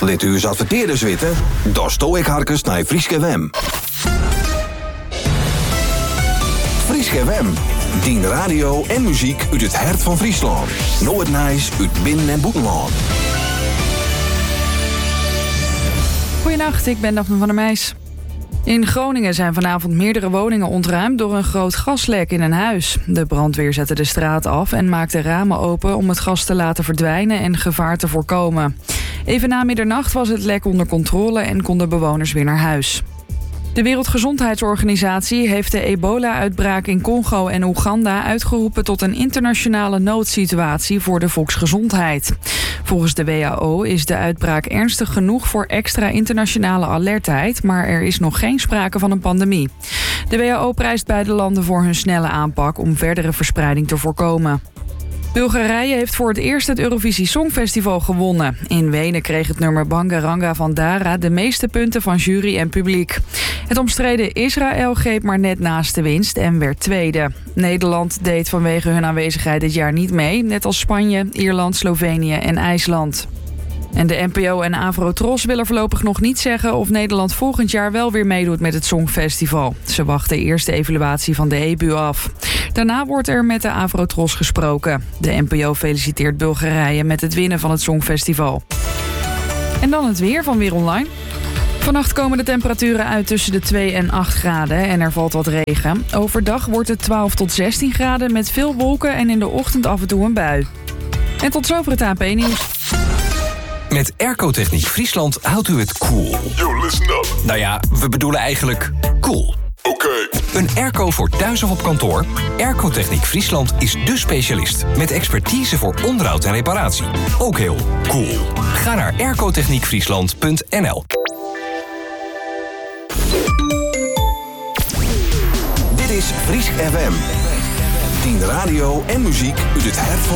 Lit u eens adverteerders weten? Dan sto ik harkens naar Frieske Wem. Frieske Wem. Dien radio en muziek uit het hart van Friesland. Nooit Nijs uit binnen- en buitenland. Goedenacht, ik ben Daphne van der Meijs. In Groningen zijn vanavond meerdere woningen ontruimd door een groot gaslek in een huis. De brandweer zette de straat af en maakte ramen open om het gas te laten verdwijnen en gevaar te voorkomen. Even na middernacht was het lek onder controle en konden bewoners weer naar huis. De Wereldgezondheidsorganisatie heeft de ebola-uitbraak in Congo en Oeganda uitgeroepen tot een internationale noodsituatie voor de volksgezondheid. Volgens de WHO is de uitbraak ernstig genoeg voor extra internationale alertheid, maar er is nog geen sprake van een pandemie. De WHO prijst beide landen voor hun snelle aanpak om verdere verspreiding te voorkomen. Bulgarije heeft voor het eerst het Eurovisie Songfestival gewonnen. In Wenen kreeg het nummer Bangaranga van Dara de meeste punten van jury en publiek. Het omstreden Israël greep maar net naast de winst en werd tweede. Nederland deed vanwege hun aanwezigheid dit jaar niet mee, net als Spanje, Ierland, Slovenië en IJsland. En de NPO en Avrotros willen voorlopig nog niet zeggen of Nederland volgend jaar wel weer meedoet met het Songfestival. Ze wachten eerst de evaluatie van de EBU af. Daarna wordt er met de Avrotros gesproken. De NPO feliciteert Bulgarije met het winnen van het Songfestival. En dan het weer van Weer Online. Vannacht komen de temperaturen uit tussen de 2 en 8 graden en er valt wat regen. Overdag wordt het 12 tot 16 graden met veel wolken en in de ochtend af en toe een bui. En tot zover het ANP-nieuws. Met Airco-techniek Friesland houdt u het cool. Yo, listen up. Nou ja, we bedoelen eigenlijk cool. Oké. Een airco voor thuis of op kantoor? Airco-techniek Friesland is dé specialist. Met expertise voor onderhoud en reparatie. Ook heel cool. Ga naar aircotechniekfriesland.nl. Dit is Friesk FM. Dien radio en muziek uit het hart van